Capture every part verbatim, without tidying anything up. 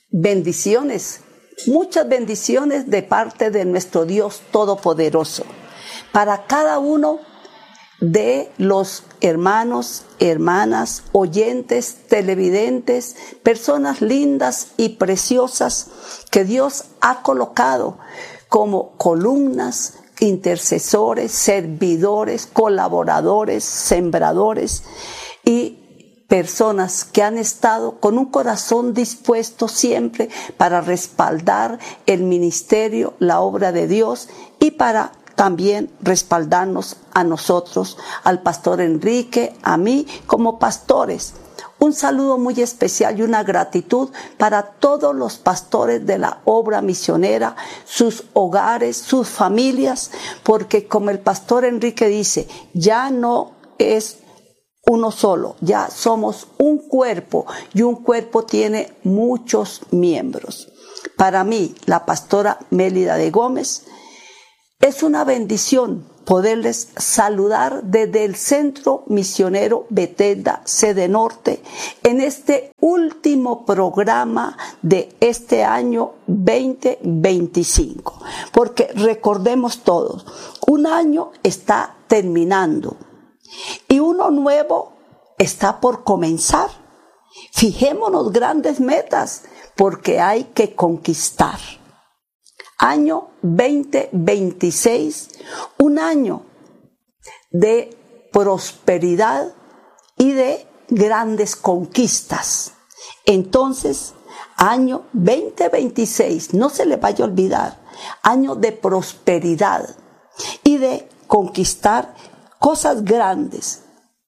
bendiciones, muchas bendiciones de parte de nuestro Dios Todopoderoso para cada uno de los hermanos, hermanas, oyentes, televidentes, personas lindas y preciosas que Dios ha colocado como columnas, intercesores, servidores, colaboradores, sembradores y personas que han estado con un corazón dispuesto siempre para respaldar el ministerio, la obra de Dios y para también respaldarnos a nosotros, al pastor Enrique, a mí como pastores. Un saludo muy especial y una gratitud para todos los pastores de la obra misionera, sus hogares, sus familias, porque como el pastor Enrique dice, ya no es uno solo, ya somos un cuerpo y un cuerpo tiene muchos miembros. Para mí, la pastora Mélida de Gómez, es una bendición poderles saludar desde el Centro Misionero Bethesda, sede norte, en este último programa de este año veinte veinticinco. Porque recordemos todos, un año está terminando y uno nuevo está por comenzar. Fijémonos grandes metas porque hay que conquistar. Año veinte veintiséis, un año de prosperidad y de grandes conquistas. Entonces, año veinte veintiséis, no se le vaya a olvidar, año de prosperidad y de conquistar cosas grandes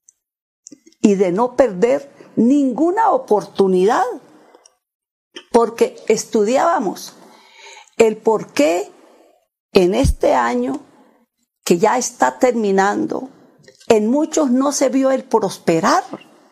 y de no perder ninguna oportunidad, porque estudiábamos el por qué en este año que ya está terminando, en muchos no se vio el prosperar,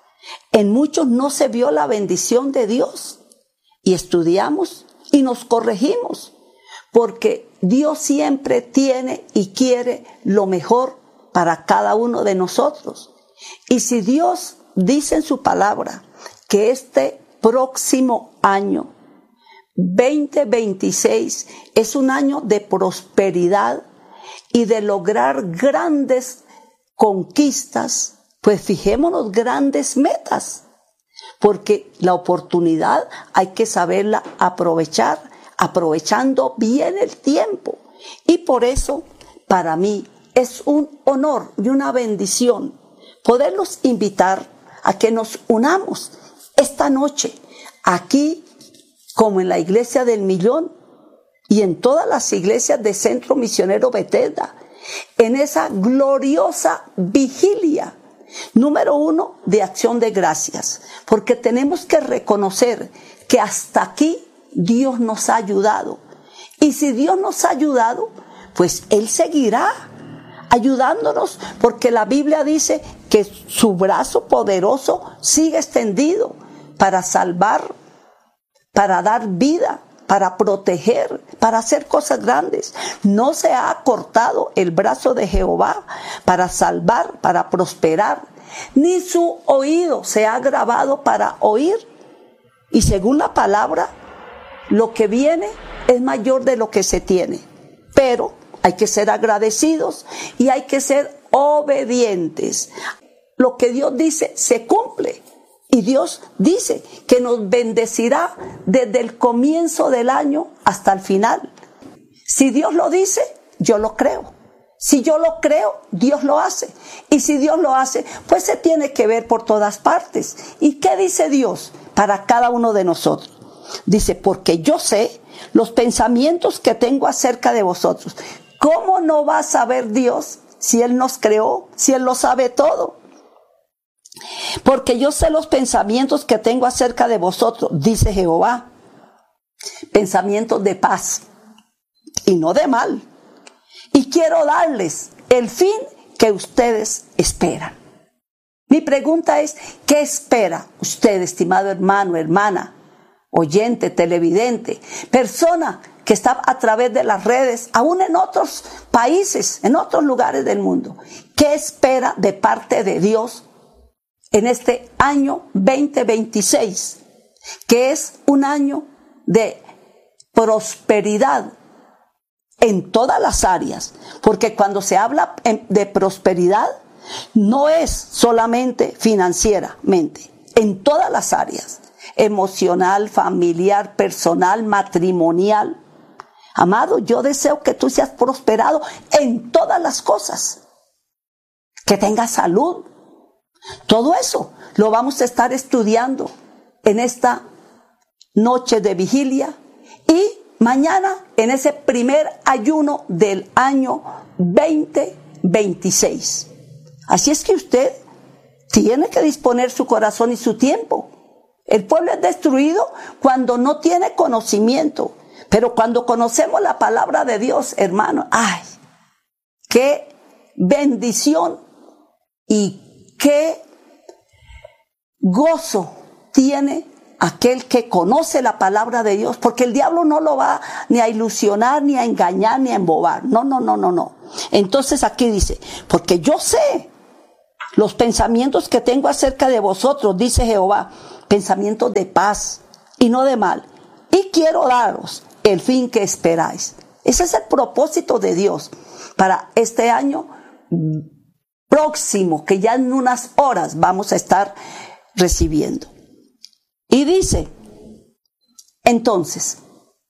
en muchos no se vio la bendición de Dios. Y estudiamos y nos corregimos, porque Dios siempre tiene y quiere lo mejor para cada uno de nosotros. Y si Dios dice en su palabra que este próximo año veinte veintiséis es un año de prosperidad y de lograr grandes conquistas, pues fijémonos grandes metas, porque la oportunidad hay que saberla aprovechar, aprovechando bien el tiempo. Y por eso, para mí, es un honor y una bendición poderlos invitar a que nos unamos esta noche aquí, como en la iglesia del Millón y en todas las iglesias de Centro Misionero Bethesda, en esa gloriosa vigilia, número uno, de acción de gracias, porque tenemos que reconocer que hasta aquí Dios nos ha ayudado. Y si Dios nos ha ayudado, pues Él seguirá ayudándonos, porque la Biblia dice que su brazo poderoso sigue extendido para salvar, para dar vida, para proteger, para hacer cosas grandes. No se ha cortado el brazo de Jehová para salvar, para prosperar, ni su oído se ha agravado para oír. Y según la palabra, lo que viene es mayor de lo que se tiene. Pero hay que ser agradecidos y hay que ser obedientes. Lo que Dios dice se cumple. Y Dios dice que nos bendecirá desde el comienzo del año hasta el final. Si Dios lo dice, yo lo creo. Si yo lo creo, Dios lo hace. Y si Dios lo hace, pues se tiene que ver por todas partes. ¿Y qué dice Dios para cada uno de nosotros? Dice, porque yo sé los pensamientos que tengo acerca de vosotros. ¿Cómo no va a saber Dios si Él nos creó, si Él lo sabe todo? Porque yo sé los pensamientos que tengo acerca de vosotros, dice Jehová, pensamientos de paz y no de mal, y quiero darles el fin que ustedes esperan. Mi pregunta es, ¿qué espera usted, estimado hermano, hermana, oyente, televidente, persona que está a través de las redes, aún en otros países, en otros lugares del mundo? ¿Qué espera de parte de Dios en este año veinte veintiséis, que es un año de prosperidad en todas las áreas, porque cuando se habla de prosperidad, no es solamente financieramente, en todas las áreas, emocional, familiar, personal, matrimonial. Amado, yo deseo que tú seas prosperado en todas las cosas, que tengas salud. Todo eso lo vamos a estar estudiando en esta noche de vigilia y mañana en ese primer ayuno del año veinte veintiséis. Así es que usted tiene que disponer su corazón y su tiempo. El pueblo es destruido cuando no tiene conocimiento, pero cuando conocemos la palabra de Dios, hermano, ¡ay! ¡Qué bendición y qué gozo tiene aquel que conoce la palabra de Dios! Porque el diablo no lo va ni a ilusionar, ni a engañar, ni a embobar. No, no, no, no, no. Entonces aquí dice, porque yo sé los pensamientos que tengo acerca de vosotros, dice Jehová, pensamientos de paz y no de mal, y quiero daros el fin que esperáis. Ese es el propósito de Dios para este año próximo, que ya en unas horas vamos a estar recibiendo. Y dice, entonces,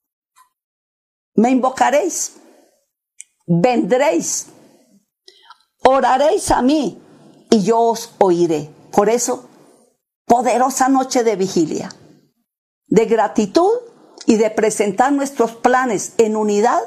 me invocaréis, vendréis, oraréis a mí y yo os oiré. Por eso, poderosa noche de vigilia, de gratitud y de presentar nuestros planes en unidad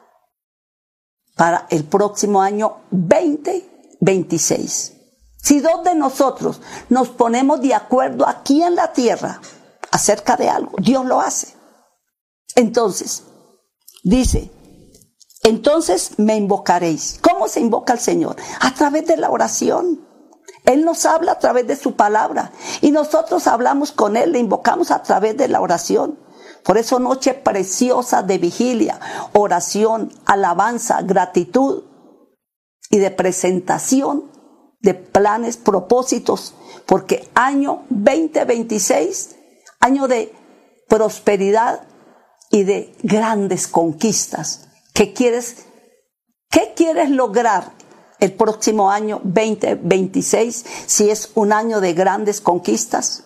para el próximo año veinte veintiséis. Si dos de nosotros nos ponemos de acuerdo aquí en la tierra acerca de algo, Dios lo hace. Entonces, dice, entonces me invocaréis. ¿Cómo se invoca al Señor? A través de la oración. Él nos habla a través de su palabra y nosotros hablamos con Él, le invocamos a través de la oración. Por eso noche preciosa de vigilia, oración, alabanza, gratitud y de presentación de planes, propósitos, porque año veinte veintiséis, año de prosperidad y de grandes conquistas. ¿Qué quieres, qué quieres lograr el próximo año veinte veintiséis si es un año de grandes conquistas?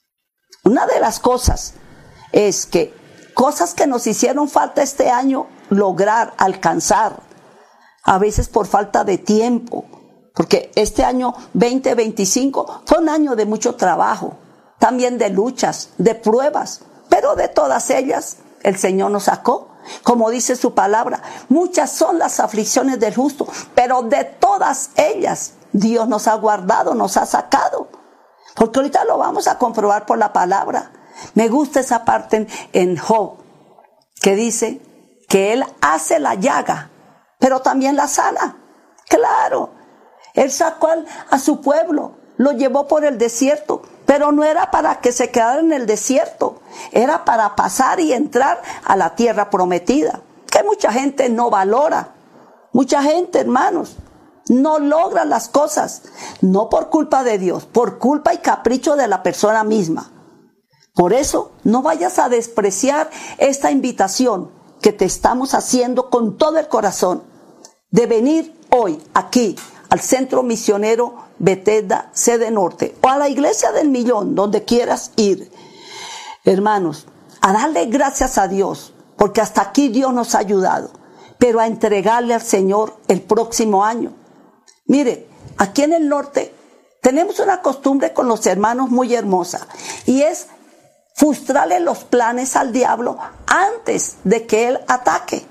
Una de las cosas es que cosas que nos hicieron falta este año lograr, alcanzar, a veces por falta de tiempo, porque este año veinte veinticinco fue un año de mucho trabajo, también de luchas, de pruebas, pero de todas ellas el Señor nos sacó. Como dice su palabra, muchas son las aflicciones del justo, pero de todas ellas Dios nos ha guardado, nos ha sacado. Porque ahorita lo vamos a comprobar por la palabra. Me gusta esa parte en, en Job, que dice que Él hace la llaga, pero también la sana. Claro, Él sacó al, a su pueblo, lo llevó por el desierto, pero no era para que se quedara en el desierto, era para pasar y entrar a la tierra prometida, que mucha gente no valora. Mucha gente, hermanos, no logra las cosas, no por culpa de Dios, por culpa y capricho de la persona misma. Por eso, no vayas a despreciar esta invitación que te estamos haciendo con todo el corazón, de venir hoy aquí al Centro Misionero Bethesda, sede norte, o a la Iglesia del Millón, donde quieras ir, hermanos, a darle gracias a Dios, porque hasta aquí Dios nos ha ayudado, pero a entregarle al Señor el próximo año. Mire, aquí en el norte tenemos una costumbre con los hermanos muy hermosa, y es frustrarle los planes al diablo antes de que él ataque.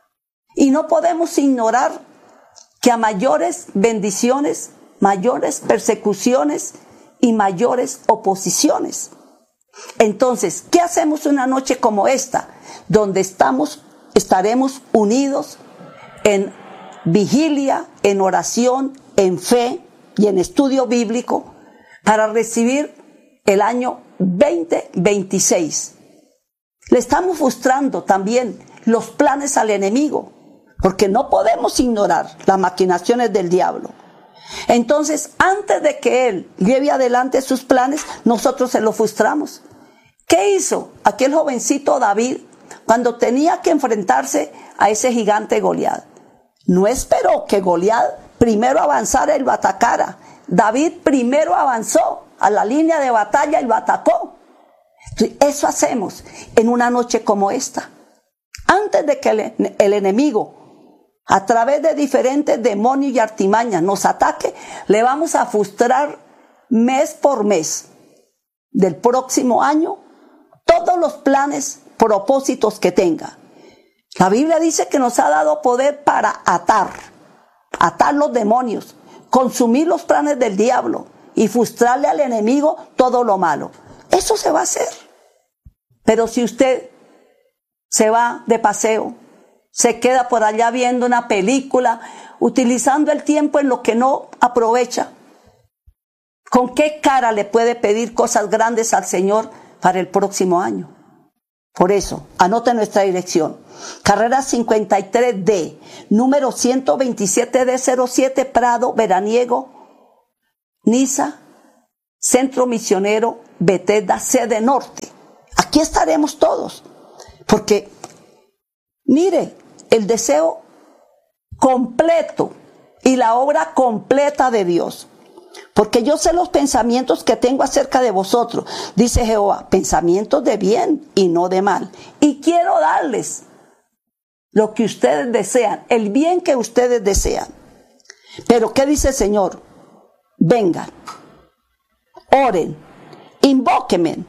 Y no podemos ignorar que a mayores bendiciones, mayores persecuciones y mayores oposiciones. Entonces, ¿qué hacemos una noche como esta? Donde estamos, estaremos unidos en vigilia, en oración, en fe y en estudio bíblico para recibir el año veinte veintiséis. Le estamos frustrando también los planes al enemigo, porque no podemos ignorar las maquinaciones del diablo. Entonces, antes de que él lleve adelante sus planes, nosotros se lo frustramos. ¿Qué hizo aquel jovencito David cuando tenía que enfrentarse a ese gigante Goliat? No esperó que Goliat primero avanzara y lo atacara. David primero avanzó a la línea de batalla y lo atacó. Eso hacemos en una noche como esta. Antes de que el, el enemigo, a través de diferentes demonios y artimañas, nos ataque, le vamos a frustrar mes por mes del próximo año todos los planes, propósitos que tenga. La Biblia dice que nos ha dado poder para atar, atar los demonios, consumir los planes del diablo y frustrarle al enemigo todo lo malo. Eso se va a hacer. Pero si usted se va de paseo, se queda por allá viendo una película, utilizando el tiempo en lo que no aprovecha, ¿con qué cara le puede pedir cosas grandes al Señor para el próximo año? Por eso, anote nuestra dirección. Carrera cincuenta y tres D, número ciento veintisiete D cero siete, Prado, Veraniego, Niza, Centro Misionero, Bethesda, sede norte. Aquí estaremos todos. Porque, mire, el deseo completo y la obra completa de Dios. Porque yo sé los pensamientos que tengo acerca de vosotros, dice Jehová, pensamientos de bien y no de mal. Y quiero darles lo que ustedes desean, el bien que ustedes desean. Pero ¿qué dice el Señor? Vengan, oren, invóquenme.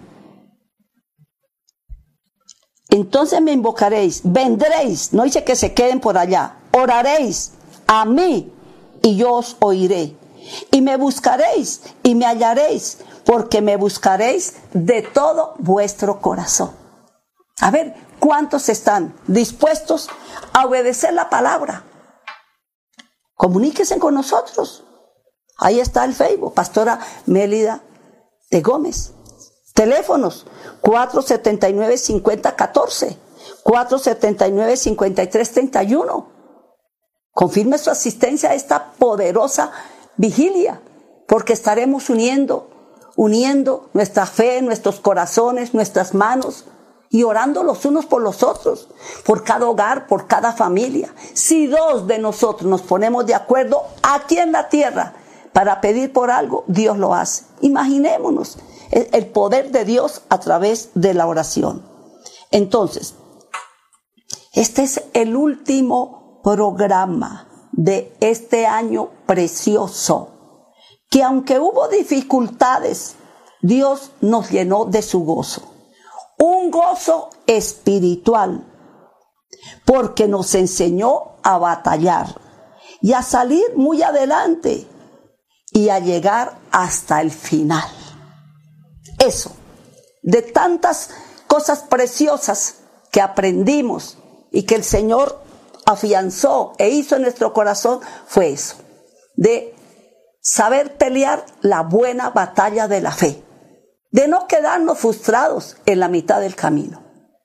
Entonces me invocaréis, vendréis, no dice que se queden por allá, oraréis a mí y yo os oiré. Y me buscaréis y me hallaréis, porque me buscaréis de todo vuestro corazón. A ver, ¿cuántos están dispuestos a obedecer la palabra? Comuníquense con nosotros. Ahí está el Facebook, Pastora Mélida de Gómez. Teléfonos cuatro setenta y nueve, cincuenta, catorce, cuatro setenta y nueve, cincuenta y tres, treinta y uno. Confirme su asistencia a esta poderosa vigilia, porque estaremos uniendo, uniendo nuestra fe, nuestros corazones, nuestras manos y orando los unos por los otros, por cada hogar, por cada familia. Si dos de nosotros nos ponemos de acuerdo aquí en la tierra para pedir por algo, Dios lo hace. Imaginémonos el poder de Dios a través de la oración. Entonces, este es el último programa de este año precioso, que aunque hubo dificultades, Dios nos llenó de su gozo, un gozo espiritual, porque nos enseñó a batallar y a salir muy adelante y a llegar hasta el final. Eso, de tantas cosas preciosas que aprendimos y que el Señor afianzó e hizo en nuestro corazón, fue eso, de saber pelear la buena batalla de la fe, de no quedarnos frustrados en la mitad del camino.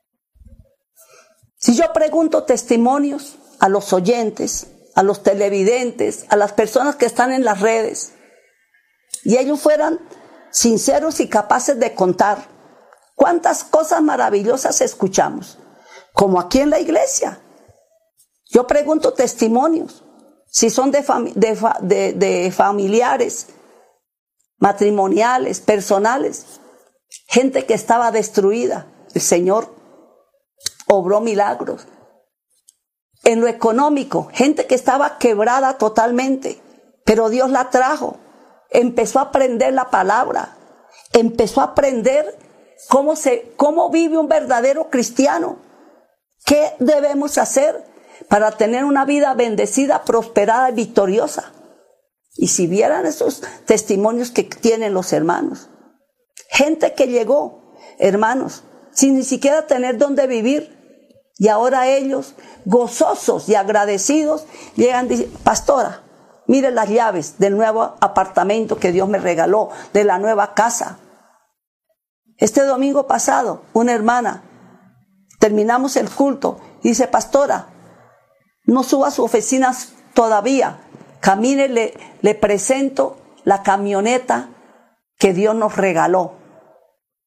Si yo pregunto testimonios a los oyentes, a los televidentes, a las personas que están en las redes, y ellos fueran sinceros y capaces de contar cuántas cosas maravillosas escuchamos, como aquí en la iglesia. Yo pregunto testimonios, si son de, fami- de, fa- de, de familiares, matrimoniales, personales, gente que estaba destruida. El Señor obró milagros. En lo económico, gente que estaba quebrada totalmente, pero Dios la trajo. Empezó a aprender la palabra, empezó a aprender cómo se, cómo vive un verdadero cristiano. ¿Qué debemos hacer para tener una vida bendecida, prosperada y victoriosa? Y si vieran esos testimonios que tienen los hermanos, gente que llegó, hermanos, sin ni siquiera tener dónde vivir, y ahora ellos, gozosos y agradecidos, llegan y dicen: pastora, mire las llaves del nuevo apartamento que Dios me regaló, de la nueva casa. Este domingo pasado, una hermana, terminamos el culto, y dice: pastora, no suba a su oficina todavía, camine, le, le presento la camioneta que Dios nos regaló.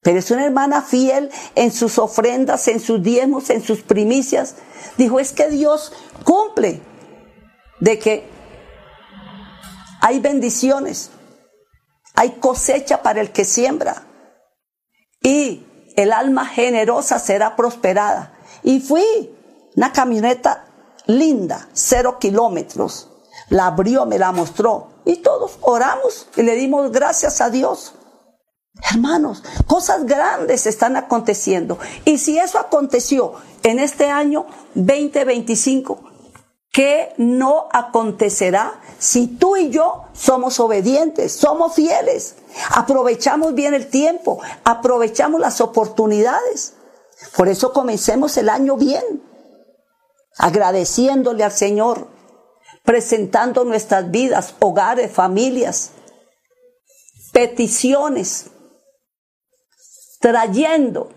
Pero es una hermana fiel en sus ofrendas, en sus diezmos, en sus primicias. Dijo, es que Dios cumple de que hay bendiciones, hay cosecha para el que siembra. Y el alma generosa será prosperada. Y fui, una camioneta linda, cero kilómetros. La abrió, me la mostró. Y todos oramos y le dimos gracias a Dios. Hermanos, cosas grandes están aconteciendo. Y si eso aconteció en este año veinte veinticinco, ¿qué no acontecerá si tú y yo somos obedientes, somos fieles? Aprovechamos bien el tiempo, aprovechamos las oportunidades. Por eso comencemos el año bien, agradeciéndole al Señor, presentando nuestras vidas, hogares, familias, peticiones, trayendo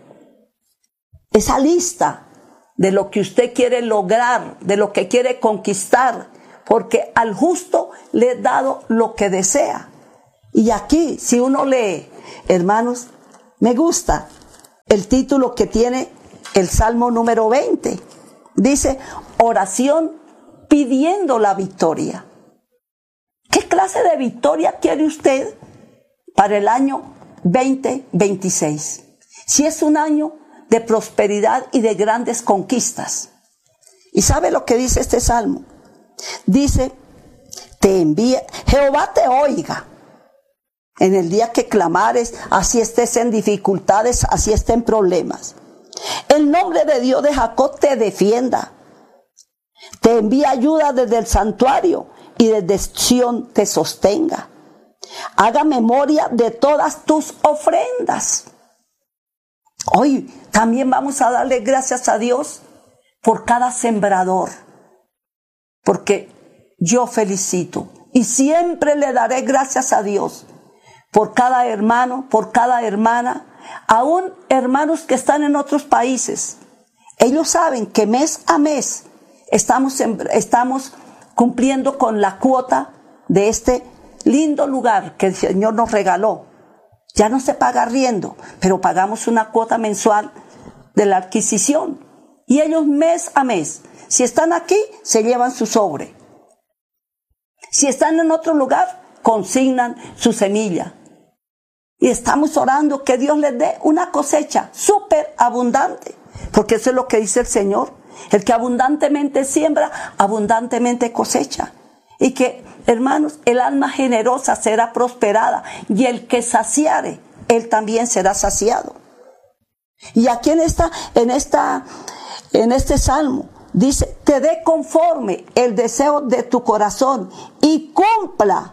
esa lista de lo que usted quiere lograr, de lo que quiere conquistar, porque al justo le he dado lo que desea. Y aquí, si uno lee, hermanos, me gusta el título que tiene el Salmo número veinte. Dice, oración pidiendo la victoria. ¿Qué clase de victoria quiere usted para el año veinte veintiséis? Si es un año de prosperidad y de grandes conquistas. ¿Y sabe lo que dice este salmo? Dice, te envía, Jehová te oiga en el día que clamares, así estés en dificultades, así estés en problemas. El nombre de Dios de Jacob te defienda. Te envía ayuda desde el santuario y desde Sión te sostenga. Haga memoria de todas tus ofrendas. Hoy también vamos a darle gracias a Dios por cada sembrador, porque yo felicito y siempre le daré gracias a Dios por cada hermano, por cada hermana, aún hermanos que están en otros países. Ellos saben que mes a mes estamos, estamos cumpliendo con la cuota de este lindo lugar que el Señor nos regaló. Ya no se paga arriendo, pero pagamos una cuota mensual de la adquisición. Y ellos mes a mes, si están aquí, se llevan su sobre. Si están en otro lugar, consignan su semilla. Y estamos orando que Dios les dé una cosecha súper abundante. Porque eso es lo que dice el Señor. El que abundantemente siembra, abundantemente cosecha. Y que, hermanos, el alma generosa será prosperada. Y el que saciare, él también será saciado. Y aquí en esta, en esta, en este salmo, dice, te dé conforme el deseo de tu corazón y cumpla,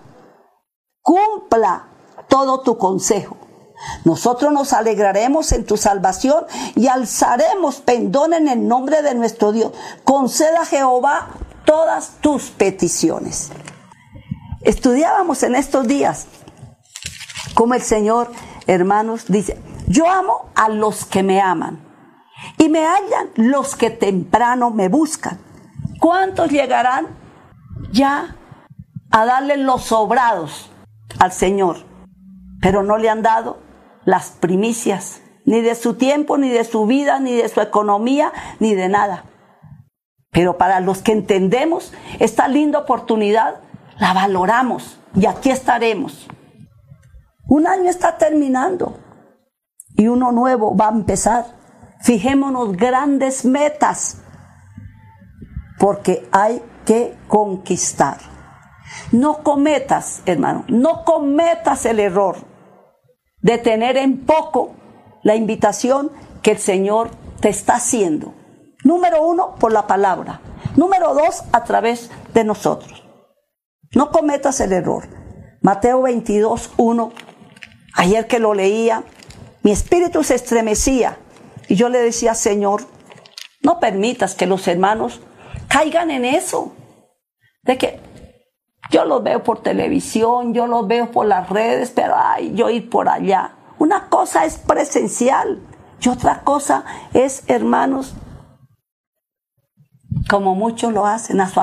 cumpla todo tu consejo. Nosotros nos alegraremos en tu salvación y alzaremos pendón en el nombre de nuestro Dios. Conceda a Jehová todas tus peticiones. Estudiábamos en estos días como el Señor, hermanos, dice, yo amo a los que me aman y me hallan los que temprano me buscan. ¿Cuántos llegarán ya a darle los sobrados al Señor? Pero no le han dado las primicias, ni de su tiempo, ni de su vida, ni de su economía, ni de nada. Pero para los que entendemos esta linda oportunidad, la valoramos y aquí estaremos. Un año está terminando y uno nuevo va a empezar. Fijémonos grandes metas, porque hay que conquistar. No cometas, hermano, no cometas el error de tener en poco la invitación que el Señor te está haciendo. Número uno, por la palabra. Número dos, a través de nosotros. No cometas el error. Mateo veintidós, uno. Ayer que lo leía, mi espíritu se estremecía y yo le decía, Señor, no permitas que los hermanos caigan en eso. De que yo los veo por televisión, yo los veo por las redes, pero ay, yo ir por allá. Una cosa es presencial y otra cosa es, hermanos, como muchos lo hacen, a su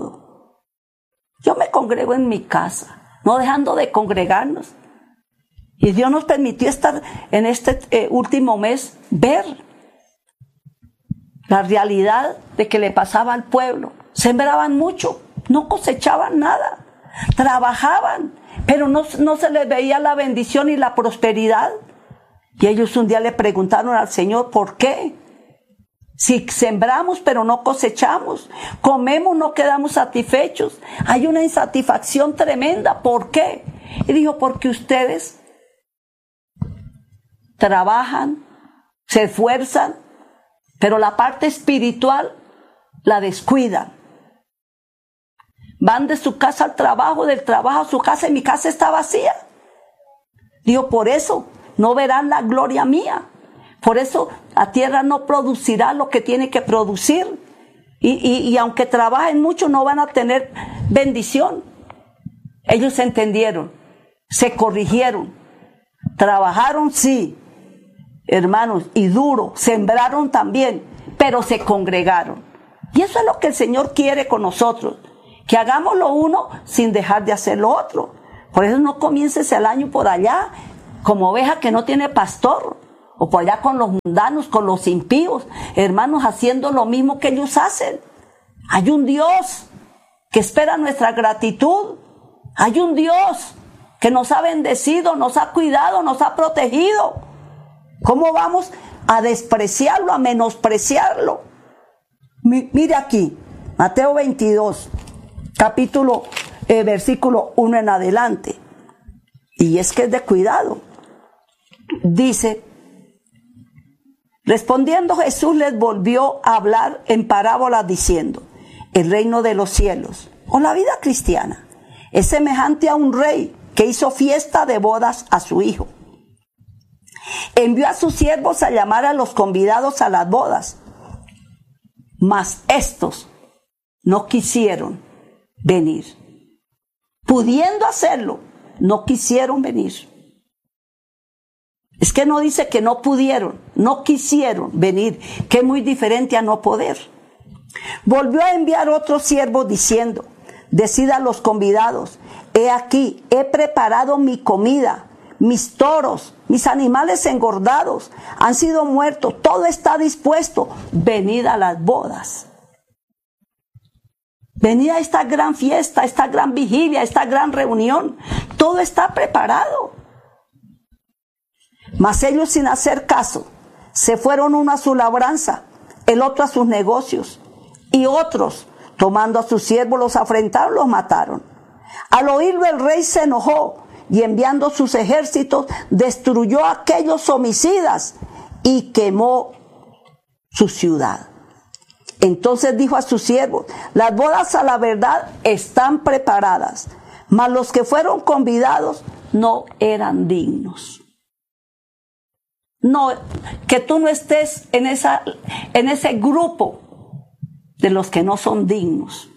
acomodo. Yo me congrego en mi casa, no dejando de congregarnos. Y Dios nos permitió estar en este eh, último mes, ver la realidad de que le pasaba al pueblo. Sembraban mucho, no cosechaban nada, trabajaban, pero no, no se les veía la bendición y la prosperidad. Y ellos un día le preguntaron al Señor, ¿por qué? Si sembramos pero no cosechamos, comemos, no quedamos satisfechos, hay una insatisfacción tremenda, ¿por qué? Y dijo, porque ustedes trabajan, se esfuerzan, pero la parte espiritual la descuidan. Van de su casa al trabajo, del trabajo a su casa, y mi casa está vacía. Digo, por eso no verán la gloria mía. Por eso la tierra no producirá lo que tiene que producir. Y, y, y aunque trabajen mucho, no van a tener bendición. Ellos entendieron, se corrigieron, trabajaron, sí, hermanos, y duro, sembraron también, pero se congregaron. Y eso es lo que el Señor quiere con nosotros, que hagamos lo uno sin dejar de hacer lo otro. Por eso no comiences el año por allá como oveja que no tiene pastor, o por allá con los mundanos, con los impíos, hermanos, haciendo lo mismo que ellos hacen. Hay un Dios que espera nuestra gratitud. Hay un Dios que nos ha bendecido, nos ha cuidado, nos ha protegido. ¿Cómo vamos a despreciarlo, a menospreciarlo? Mire aquí, Mateo veintidós, capítulo, eh, versículo uno en adelante. Y es que es de cuidado. Dice, respondiendo Jesús les volvió a hablar en parábolas diciendo, el reino de los cielos, o la vida cristiana, es semejante a un rey que hizo fiesta de bodas a su hijo. Envió a sus siervos a llamar a los convidados a las bodas, mas estos no quisieron venir. Pudiendo hacerlo, no quisieron venir. Es que no dice que no pudieron, no quisieron venir, que es muy diferente a no poder. Volvió a enviar otros siervos diciendo, decid a los convidados, he aquí, he preparado mi comida, mis toros, mis animales engordados han sido muertos, todo está dispuesto, venid a las bodas. Venid a esta gran fiesta, a esta gran vigilia, a esta gran reunión, todo está preparado. Mas ellos, sin hacer caso, se fueron uno a su labranza, el otro a sus negocios, y otros, tomando a sus siervos, los afrentaron, los mataron. Al oírlo el rey se enojó, y enviando sus ejércitos, destruyó a aquellos homicidas y quemó su ciudad. Entonces dijo a sus siervos, las bodas a la verdad están preparadas, mas los que fueron convidados no eran dignos. No, que tú no estés en esa, en ese grupo de los que no son dignos.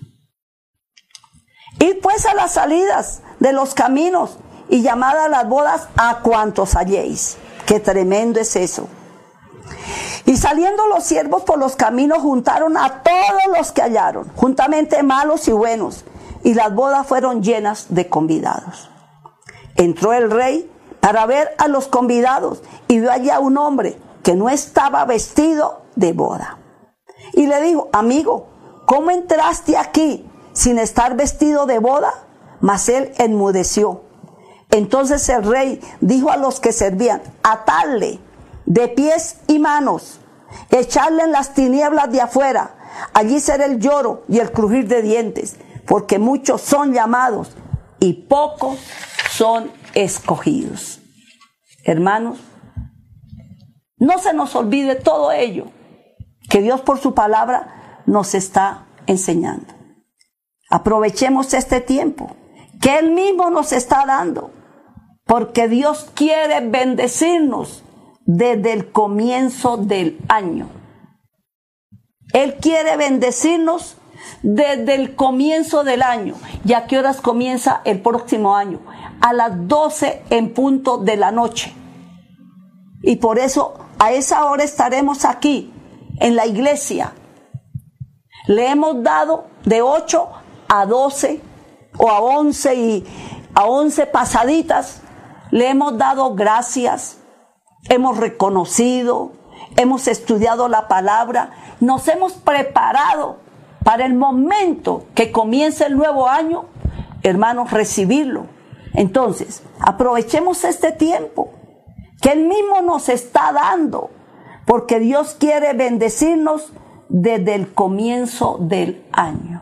Id pues a las salidas de los caminos y llamad a las bodas a cuantos halléis. Qué tremendo es eso. Y saliendo los siervos por los caminos juntaron a todos los que hallaron, juntamente malos y buenos, y las bodas fueron llenas de convidados. Entró el rey para ver a los convidados y vio allá un hombre que no estaba vestido de boda. Y le dijo, amigo, ¿cómo entraste aquí sin estar vestido de boda? Mas él enmudeció. Entonces el rey dijo a los que servían, atadle de pies y manos, echarle en las tinieblas de afuera, allí será el lloro y el crujir de dientes, porque muchos son llamados y pocos son escogidos. Hermanos, no se nos olvide todo ello que Dios por su palabra nos está enseñando. Aprovechemos este tiempo que Él mismo nos está dando, porque Dios quiere bendecirnos desde el comienzo del año. Él quiere bendecirnos desde el comienzo del año. ¿Y a qué horas comienza el próximo año? A las doce en punto de la noche. Y por eso a esa hora estaremos aquí en la iglesia. Le hemos dado de ocho a doce o a once y a once pasaditas le hemos dado gracias, hemos reconocido, hemos estudiado la palabra, nos hemos preparado para el momento que comience el nuevo año, hermanos, recibirlo. Entonces, aprovechemos este tiempo que Él mismo nos está dando, porque Dios quiere bendecirnos desde el comienzo del año.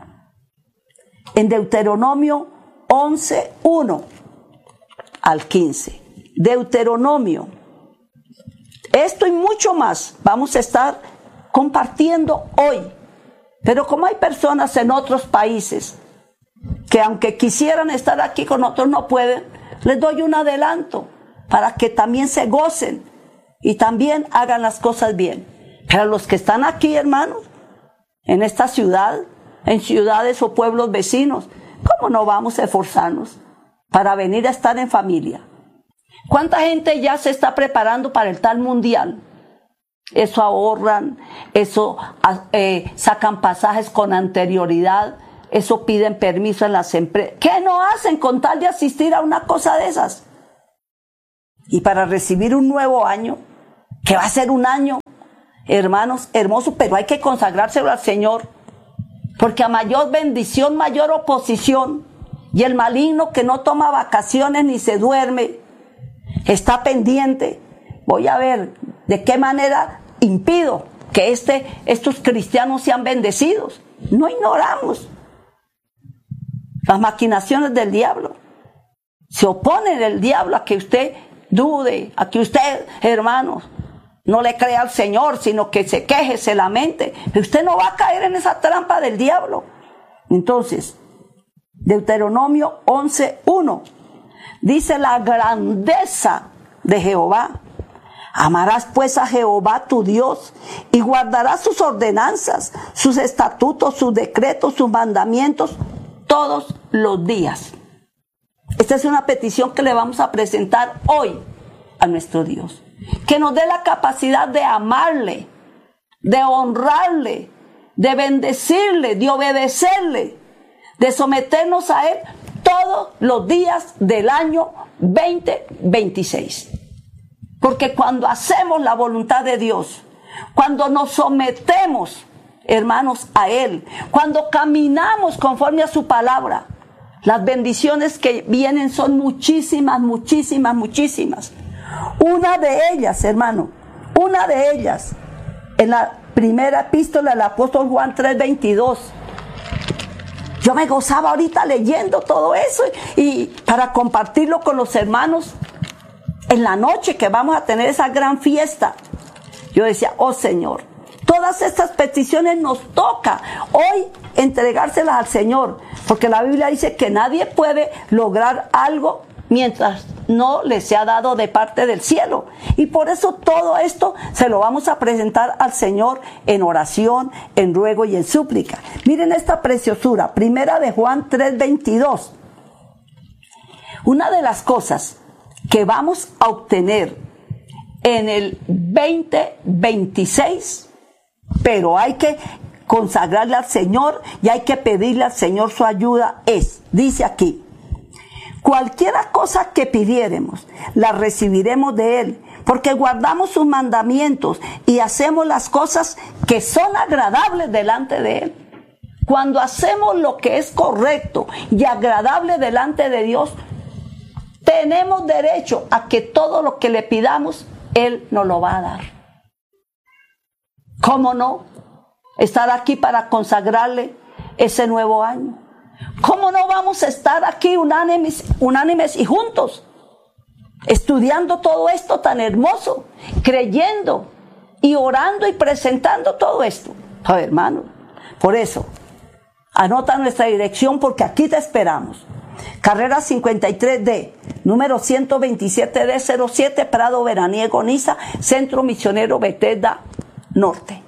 En Deuteronomio once, uno al quince. Deuteronomio. Esto y mucho más vamos a estar compartiendo hoy. Pero como hay personas en otros países que aunque quisieran estar aquí con nosotros no pueden, les doy un adelanto para que también se gocen y también hagan las cosas bien. Pero los que están aquí, hermanos, en esta ciudad, en ciudades o pueblos vecinos, ¿cómo no vamos a esforzarnos para venir a estar en familia? ¿Cuánta gente ya se está preparando para el tal mundial? Eso ahorran, eso eh, sacan pasajes con anterioridad, eso piden permiso en las empresas. ¿Qué no hacen con tal de asistir a una cosa de esas? Y para recibir un nuevo año, que va a ser un año, hermanos, hermoso, pero hay que consagrárselo al Señor, porque a mayor bendición, mayor oposición, y el maligno que no toma vacaciones ni se duerme, está pendiente. Voy a ver de qué manera impido que este, estos cristianos sean bendecidos. No ignoramos las maquinaciones del diablo. Se opone el diablo a que usted dude, a que usted, hermanos, no le crea al Señor, sino que se queje, se lamente. Pero usted no va a caer en esa trampa del diablo. Entonces, Deuteronomio once, uno. Dice la grandeza de Jehová. Amarás pues a Jehová tu Dios y guardarás sus ordenanzas, sus estatutos, sus decretos, sus mandamientos todos los días. Esta es una petición que le vamos a presentar hoy a nuestro Dios. Que nos dé la capacidad de amarle, de honrarle, de bendecirle, de obedecerle, de someternos a Él todos los días del año veinte veintiséis. Porque cuando hacemos la voluntad de Dios, cuando nos sometemos, hermanos, a Él, cuando caminamos conforme a su palabra, las bendiciones que vienen son muchísimas, muchísimas, muchísimas. Una de ellas, hermano, una de ellas, en la primera epístola del apóstol Juan tres veintidós. Yo me gozaba ahorita leyendo todo eso y, y para compartirlo con los hermanos en la noche que vamos a tener esa gran fiesta. Yo decía, oh Señor, todas estas peticiones nos toca hoy entregárselas al Señor, porque la Biblia dice que nadie puede lograr algo mientras no le sea dado de parte del cielo. Y por eso todo esto se lo vamos a presentar al Señor en oración, en ruego y en súplica. Miren esta preciosura, primera de Juan tres veintidós. Una de las cosas que vamos a obtener en el veinte veintiséis, pero hay que consagrarle al Señor y hay que pedirle al Señor su ayuda, es, dice aquí, cualquiera cosa que pidiéremos, la recibiremos de Él, porque guardamos sus mandamientos y hacemos las cosas que son agradables delante de Él. Cuando hacemos lo que es correcto y agradable delante de Dios, tenemos derecho a que todo lo que le pidamos, Él nos lo va a dar. ¿Cómo no? Estar aquí para consagrarle ese nuevo año. ¿Cómo no vamos a estar aquí unánimes, unánimes y juntos, estudiando todo esto tan hermoso, creyendo y orando y presentando todo esto? Oh, hermano, por eso, anota nuestra dirección porque aquí te esperamos. Carrera cincuenta y tres D, número ciento veintisiete D cero siete, Prado Veraniego, Niza, Centro Misionero Bethesda Norte.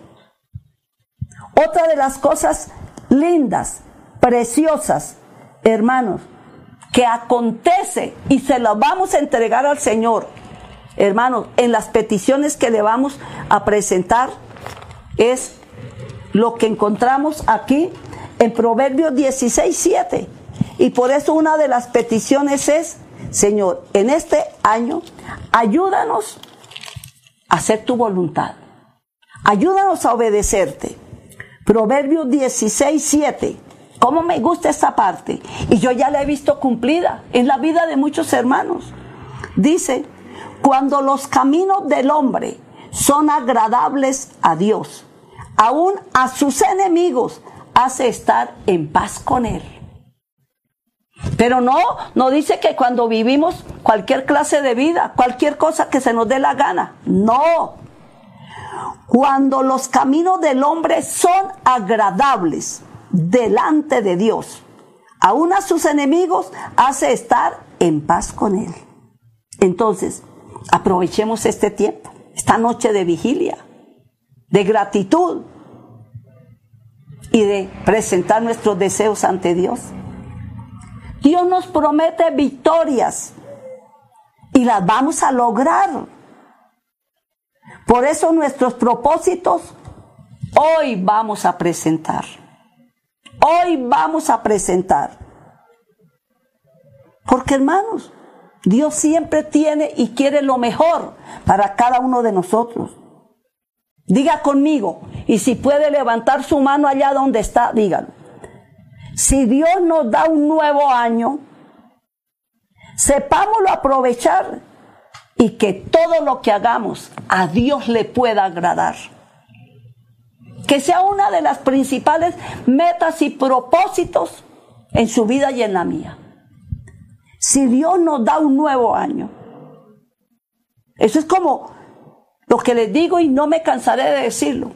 Otra de las cosas lindas, preciosas, hermanos, que acontece y se las vamos a entregar al Señor, hermanos, en las peticiones que le vamos a presentar, es lo que encontramos aquí en Proverbios dieciséis siete. Y por eso una de las peticiones es Señor, en este año, ayúdanos a hacer tu voluntad. Ayúdanos a obedecerte. Proverbios dieciséis, siete. ¿Cómo me gusta esta parte? Y yo ya la he visto cumplida en la vida de muchos hermanos. Dice, cuando los caminos del hombre son agradables a Dios, aún a sus enemigos hace estar en paz con él. Pero no, no dice que cuando vivimos cualquier clase de vida, cualquier cosa que se nos dé la gana. No. Cuando los caminos del hombre son agradables delante de Dios, aún a sus enemigos hace estar en paz con él. Entonces, aprovechemos este tiempo, esta noche de vigilia, de gratitud y de presentar nuestros deseos ante Dios. Dios nos promete victorias y las vamos a lograr. Por eso nuestros propósitos hoy vamos a presentar. Hoy vamos a presentar. Porque, hermanos, Dios siempre tiene y quiere lo mejor para cada uno de nosotros. Diga conmigo, y si puede levantar su mano allá donde está, dígalo. Si Dios nos da un nuevo año, sepámoslo aprovechar y que todo lo que hagamos a Dios le pueda agradar. Que sea una de las principales metas y propósitos en su vida y en la mía. Si Dios nos da un nuevo año, eso es como lo que les digo y no me cansaré de decirlo,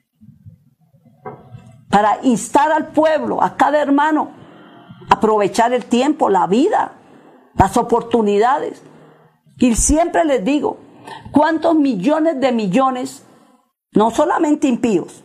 para instar al pueblo, a cada hermano, a aprovechar el tiempo, la vida, las oportunidades. Y siempre les digo, ¿cuántos millones de millones, no solamente impíos,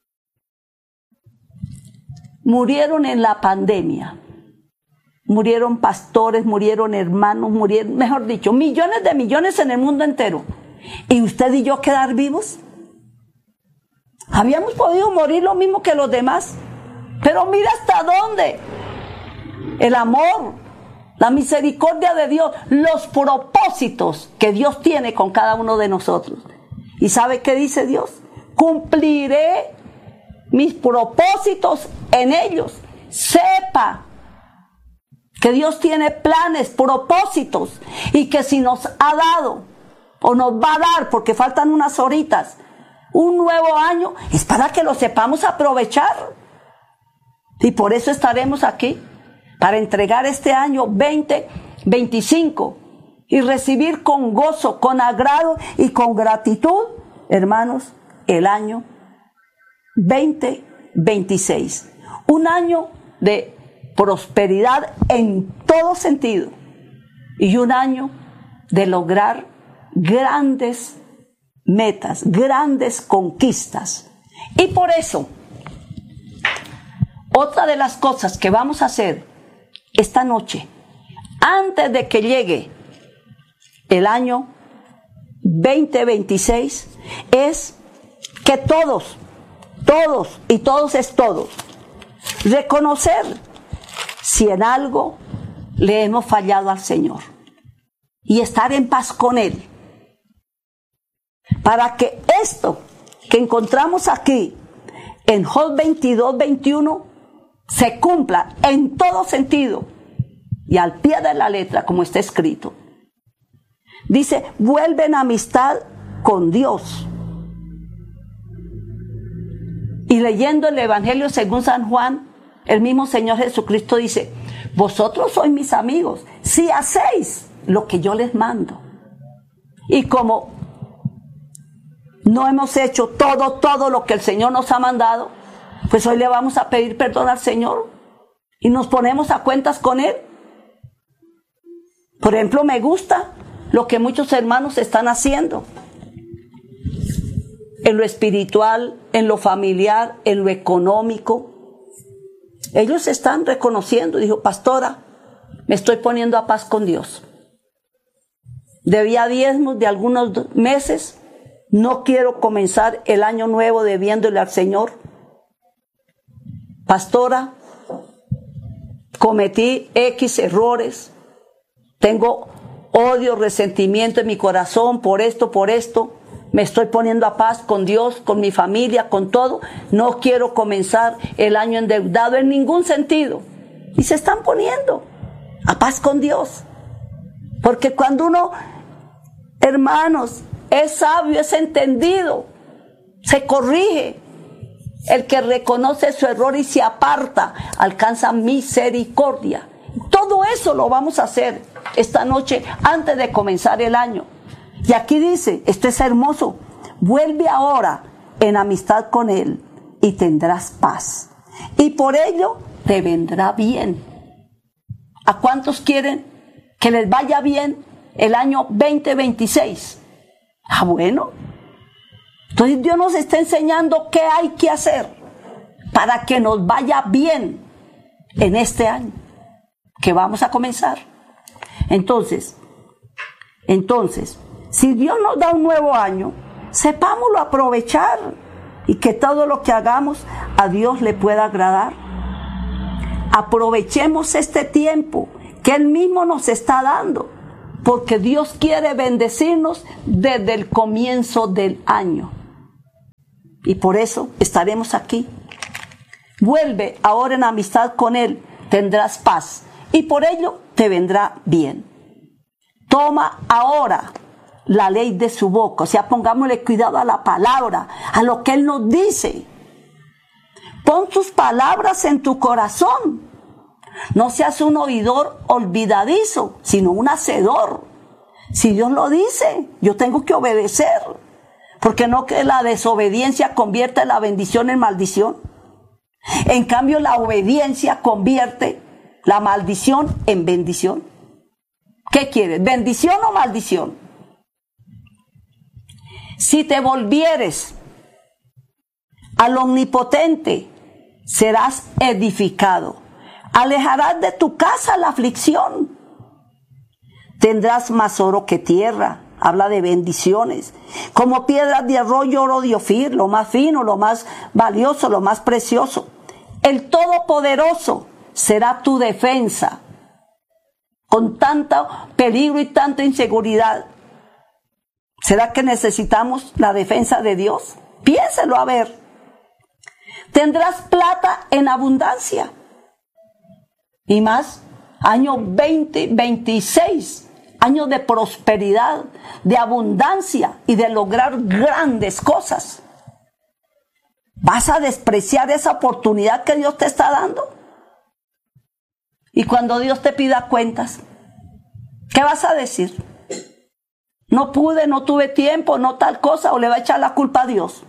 murieron en la pandemia? Murieron pastores, murieron hermanos, murieron, mejor dicho, millones de millones en el mundo entero. ¿Y usted y yo quedar vivos? Habíamos podido morir lo mismo que los demás. Pero mira hasta dónde. El amor, la misericordia de Dios, los propósitos que Dios tiene con cada uno de nosotros. ¿Y sabe qué dice Dios? Cumpliré mis propósitos en ellos. Sepa que Dios tiene planes, propósitos, y que si nos ha dado, o nos va a dar, porque faltan unas horitas, un nuevo año, es para que lo sepamos aprovechar. Y por eso estaremos aquí, para entregar este año veinte veinticinco y recibir con gozo, con agrado y con gratitud, hermanos, el año veinte veintiséis. Un año de prosperidad en todo sentido y un año de lograr grandes metas, grandes conquistas. Y por eso, otra de las cosas que vamos a hacer esta noche, antes de que llegue el año veinte veintiséis, es que todos, todos y todos es todos, reconocer si en algo le hemos fallado al Señor y estar en paz con Él, para que esto que encontramos aquí en Job veintidós veintiuno se cumpla en todo sentido y al pie de la letra, como está escrito. Dice, vuelve en amistad con Dios. Y leyendo el Evangelio según San Juan, el mismo Señor Jesucristo dice, vosotros sois mis amigos si hacéis lo que yo les mando. Y como no hemos hecho todo, todo lo que el Señor nos ha mandado, pues hoy le vamos a pedir perdón al Señor y nos ponemos a cuentas con Él. Por ejemplo, me gusta lo que muchos hermanos están haciendo en lo espiritual, en lo familiar, en lo económico. Ellos están reconociendo, dijo, pastora, me estoy poniendo a paz con Dios. Debía diezmos de algunos meses, no quiero comenzar el año nuevo debiéndole al Señor. Pastora, cometí X errores, tengo odio, resentimiento en mi corazón por esto, por esto. Me estoy poniendo a paz con Dios, con mi familia, con todo. No quiero comenzar el año endeudado en ningún sentido. Y se están poniendo a paz con Dios. Porque cuando uno, hermanos, es sabio, es entendido, se corrige. El que reconoce su error y se aparta, alcanza misericordia. Todo eso lo vamos a hacer esta noche antes de comenzar el año. Y aquí dice, esto es hermoso, vuelve ahora en amistad con Él y tendrás paz. Y por ello te vendrá bien. ¿A cuántos quieren que les vaya bien el año veinte veintiséis? Ah, bueno. Entonces Dios nos está enseñando qué hay que hacer para que nos vaya bien en este año que vamos a comenzar. Entonces, entonces, si Dios nos da un nuevo año, sepámoslo aprovechar y que todo lo que hagamos a Dios le pueda agradar. Aprovechemos este tiempo que Él mismo nos está dando, porque Dios quiere bendecirnos desde el comienzo del año. Y por eso estaremos aquí. Vuelve ahora en amistad con Él, tendrás paz, y por ello te vendrá bien. Toma ahora la ley de su boca, o sea, pongámosle cuidado a la palabra, a lo que Él nos dice. Pon sus palabras en tu corazón. No seas un oidor olvidadizo, sino un hacedor. Si Dios lo dice, yo tengo que obedecer. Porque no que la desobediencia convierte la bendición en maldición. En cambio, la obediencia convierte la maldición en bendición. ¿Qué quieres? ¿Bendición o maldición? Si te volvieres al Omnipotente, serás edificado. Alejarás de tu casa la aflicción. Tendrás más oro que tierra. Habla de bendiciones. Como piedras de arroyo, oro de Ofir, lo más fino, lo más valioso, lo más precioso. El Todopoderoso será tu defensa. Con tanto peligro y tanta inseguridad, ¿será que necesitamos la defensa de Dios? Piénselo a ver. Tendrás plata en abundancia. Y más, año veinte veintiséis. Años de prosperidad, de abundancia y de lograr grandes cosas. ¿Vas a despreciar esa oportunidad que Dios te está dando? Y cuando Dios te pida cuentas, ¿qué vas a decir? No pude, no tuve tiempo, no tal cosa, o le va a echar la culpa a Dios.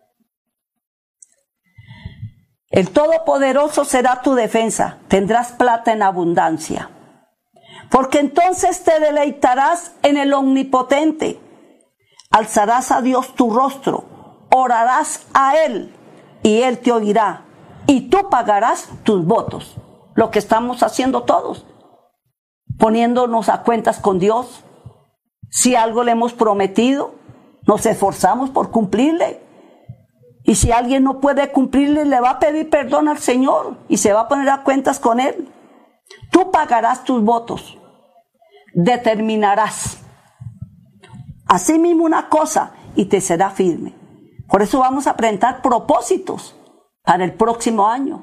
El Todopoderoso será tu defensa, tendrás plata en abundancia. Porque entonces te deleitarás en el Omnipotente, alzarás a Dios tu rostro, orarás a Él y Él te oirá y tú pagarás tus votos. Lo que estamos haciendo todos, poniéndonos a cuentas con Dios. Si algo le hemos prometido, nos esforzamos por cumplirle. Y si alguien no puede cumplirle, le va a pedir perdón al Señor y se va a poner a cuentas con Él. Tú pagarás tus votos. Determinarás asimismo una cosa y te será firme. Por eso vamos a presentar propósitos para el próximo año.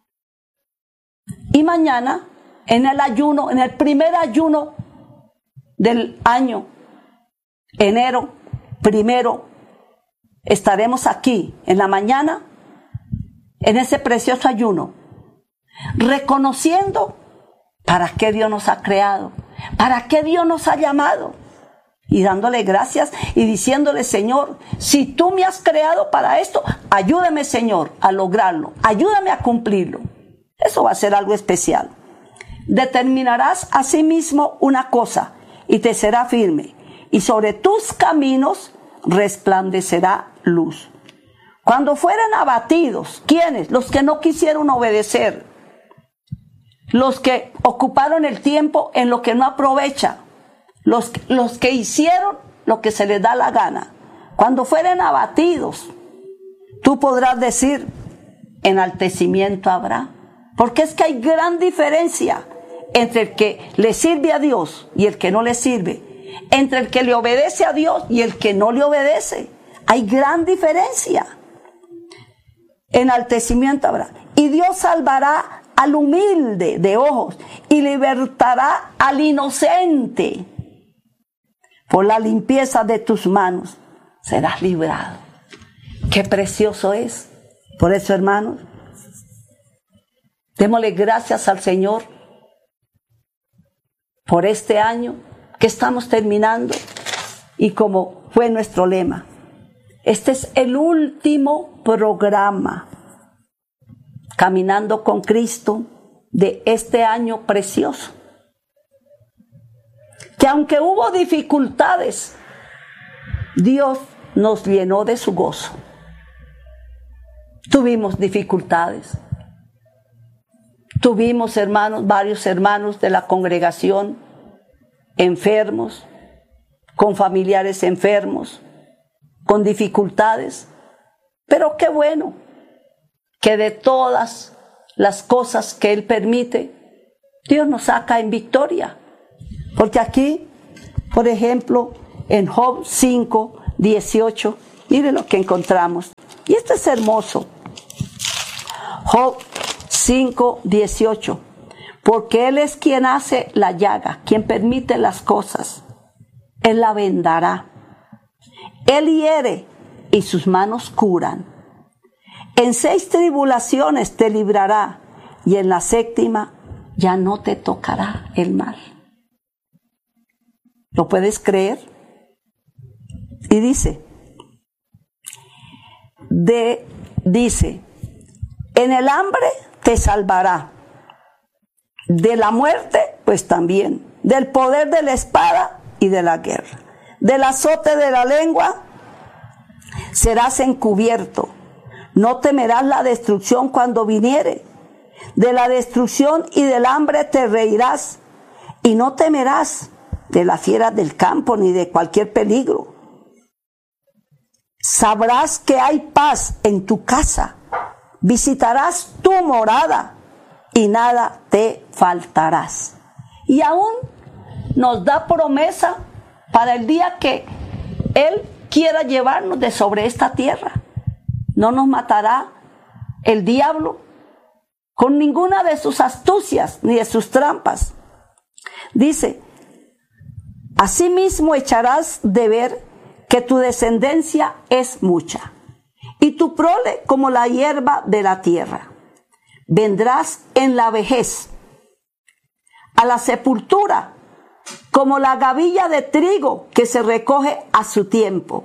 Y mañana, en el ayuno, en el primer ayuno del año, enero primero, estaremos aquí en la mañana, en ese precioso ayuno, reconociendo para qué Dios nos ha creado, para qué Dios nos ha llamado, y dándole gracias y diciéndole: Señor, si tú me has creado para esto, ayúdame, Señor, a lograrlo, ayúdame a cumplirlo. Eso va a ser algo especial. Determinarás asimismo una cosa y te será firme, y sobre tus caminos resplandecerá luz. Cuando fueren abatidos, ¿quiénes? Los que no quisieron obedecer, los que ocuparon el tiempo en lo que no aprovecha, los, los que hicieron lo que se les da la gana. Cuando fueren abatidos, tú podrás decir: enaltecimiento habrá. Porque es que hay gran diferencia entre el que le sirve a Dios y el que no le sirve, entre el que le obedece a Dios y el que no le obedece. Hay gran diferencia. Enaltecimiento habrá. Y Dios salvará al humilde de ojos y libertará al inocente. Por la limpieza de tus manos serás librado. Qué precioso es. Por eso, hermanos, démosle gracias al Señor por este año que estamos terminando y como fue nuestro lema. Este es el último programa, Caminando con Cristo, de este año precioso. Que aunque hubo dificultades, Dios nos llenó de su gozo. Tuvimos dificultades. Tuvimos hermanos, varios hermanos de la congregación enfermos, con familiares enfermos, con dificultades. Pero qué bueno que de todas las cosas que Él permite, Dios nos saca en victoria. Porque aquí, por ejemplo, en Job cinco, dieciocho, miren lo que encontramos. Y esto es hermoso. Job cinco, dieciocho. Porque Él es quien hace la llaga, quien permite las cosas. Él la vendará. Él hiere y sus manos curan. En seis tribulaciones te librará y en la séptima ya no te tocará el mal. ¿Lo puedes creer? Y dice, de, dice, en el hambre te salvará, de la muerte, pues también, del poder de la espada y de la guerra, del azote de la lengua serás encubierto, no temerás la destrucción cuando viniere, de la destrucción y del hambre te reirás, y no temerás de las fieras del campo ni de cualquier peligro. Sabrás que hay paz en tu casa, visitarás tu morada y nada te faltarás. Y aún nos da promesa para el día que Él quiera llevarnos de sobre esta tierra. No nos matará el diablo con ninguna de sus astucias ni de sus trampas. Dice, asimismo echarás de ver que tu descendencia es mucha, y tu prole como la hierba de la tierra. Vendrás en la vejez a la sepultura como la gavilla de trigo que se recoge a su tiempo.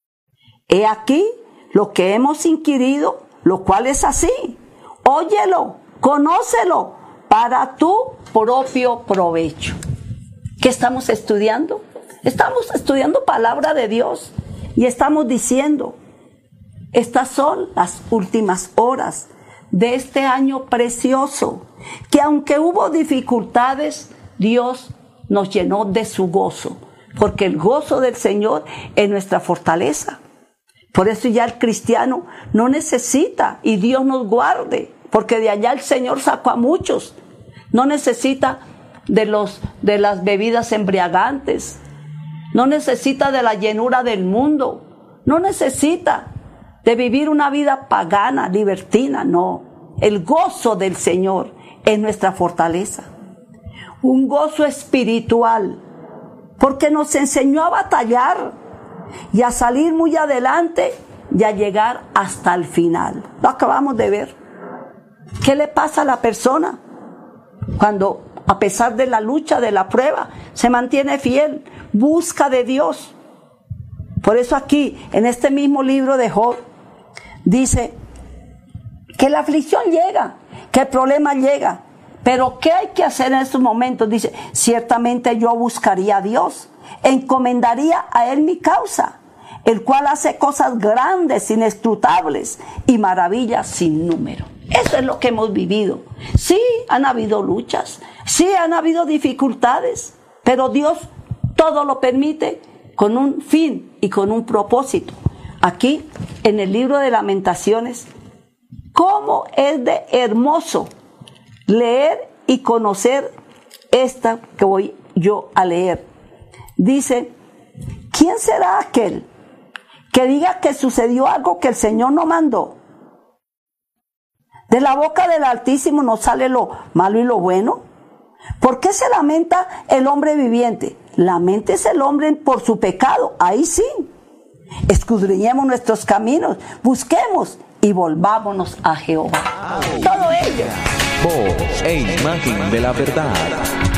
He aquí lo que hemos inquirido, lo cual es así. Óyelo, conócelo para tu propio provecho. ¿Qué estamos estudiando? Estamos estudiando palabra de Dios y estamos diciendo, estas son las últimas horas de este año precioso, que aunque hubo dificultades, Dios nos llenó de su gozo, porque el gozo del Señor es nuestra fortaleza. Por eso ya el cristiano no necesita, y Dios nos guarde, porque de allá el Señor sacó a muchos. No necesita de, los, de las bebidas embriagantes, no necesita de la llenura del mundo, no necesita de vivir una vida pagana, libertina, no. El gozo del Señor es nuestra fortaleza. Un gozo espiritual, porque nos enseñó a batallar y a salir muy adelante y a llegar hasta el final. Lo acabamos de ver. ¿Qué le pasa a la persona cuando, a pesar de la lucha, de la prueba, se mantiene fiel, busca de Dios? Por eso aquí, en este mismo libro de Job, dice que la aflicción llega, que el problema llega, pero ¿qué hay que hacer en estos momentos? Dice, ciertamente yo buscaría a Dios, encomendaría a Él mi causa, el cual hace cosas grandes, inescrutables y maravillas sin número. Eso es lo que hemos vivido. Sí, han habido luchas, sí, han habido dificultades, pero Dios todo lo permite con un fin y con un propósito. Aquí, en el libro de Lamentaciones, cómo es de hermoso leer y conocer esta que voy yo a leer. Dice, ¿quién será aquel que diga que sucedió algo que el Señor no mandó? De la boca del Altísimo no sale lo malo y lo bueno. ¿Por qué se lamenta el hombre viviente? Laméntese el hombre por su pecado, ahí sí. Escudriñemos nuestros caminos, busquemos y volvámonos a Jehová. Todo ello. Voz e imagen de la verdad.